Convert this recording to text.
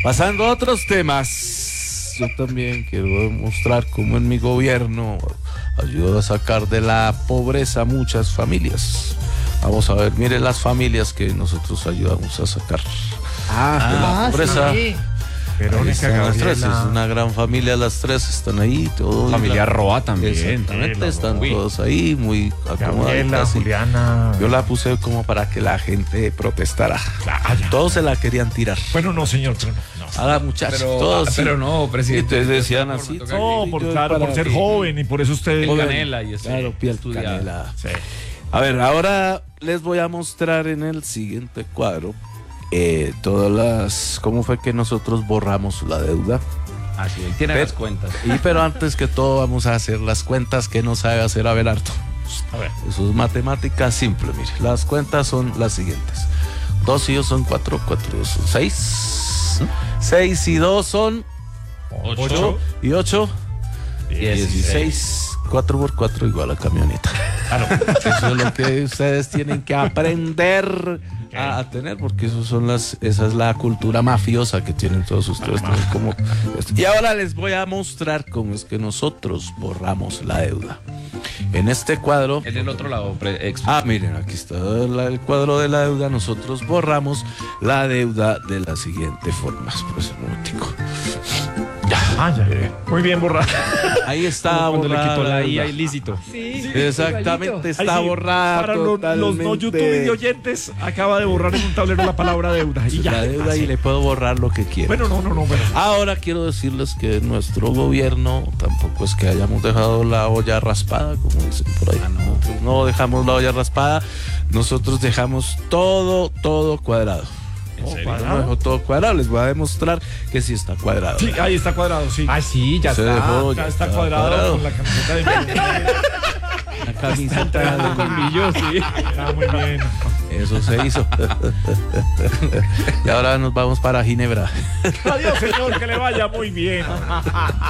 Pasando a otros temas, yo también quiero demostrar cómo en mi gobierno ayudo a sacar de la pobreza a muchas familias. Vamos a ver, miren las familias que nosotros ayudamos a sacar de la pobreza. Sí. Verónica, Las tres, Gabriela. es una gran familia, las tres están ahí, todos. Familia Roa también. Exactamente, están todos ahí, muy Gabriela, acomodaditas. Juliana. Yo la puse como para que la gente protestara. Todos se la querían tirar. Bueno, no, señor, pero no. Ahora, muchachos, todos. sí. Pero no, Y presidente. entonces decían así. No, claro, por ser joven y por eso usted. Piel canela y eso. Claro, piel canela. Sí. A ver, ahora les voy a mostrar en el siguiente cuadro todas las. ¿Cómo fue que nosotros borramos la deuda? Así, él tiene las cuentas. Pero antes que todo, vamos a hacer las cuentas que no sabe hacer Abelardo. A ver. Eso es matemática simple, mire. Las cuentas son las siguientes: 2 y 2 son 4, 4 y 2 son 6. 6 y 2 son 8. Y 8, 16. 4 por 4 igual a camioneta. Claro. Eso es lo que ustedes tienen que aprender a tener, porque esa es la cultura mafiosa que tienen todos ustedes. Como esto. Y ahora les voy a mostrar cómo es que nosotros borramos la deuda. En este cuadro. En el otro lado, Miren, aquí está el cuadro de la deuda. Nosotros borramos la deuda de la siguiente forma. Pues un momentico. Ya. Muy bien, borrado. Ahí está cuando le borrada quitó la deuda. IA ilícito. Sí, Exactamente, igualito. está Ahí sí, borrada. Para los no YouTube y oyentes, acaba de borrar en un tablero la palabra deuda. Y ya. La deuda Así. y le puedo borrar lo que quiera. Bueno, no. Bueno. Ahora quiero decirles que nuestro gobierno tampoco es que hayamos dejado la olla raspada, como dicen por ahí. Nosotros no dejamos la olla raspada, nosotros dejamos todo cuadrado. ¿En serio? No dejo todo cuadrado, les voy a demostrar que sí está cuadrado. Sí, ahí está cuadrado, sí. Ah, sí, ya Se está. dejó, Ya está cuadrado con la camiseta de la camiseta de Colmillo, sí. Está muy bien. Eso se hizo. Y ahora nos vamos para Ginebra. Adiós, señor, que le vaya muy bien.